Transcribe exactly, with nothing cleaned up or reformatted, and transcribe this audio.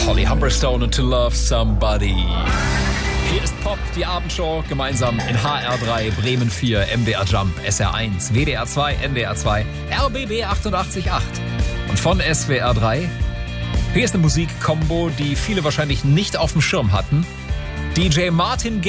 Holly Humberstone und To Love Somebody. Hier ist Pop, die Abendshow, gemeinsam in H R drei, Bremen vier, M D R Jump, S R eins, W D R zwei, N D R zwei, R B B achtundachtzig Komma acht. Und von S W R drei, hier ist eine Musikkombo, die viele wahrscheinlich nicht auf dem Schirm hatten. D J Martin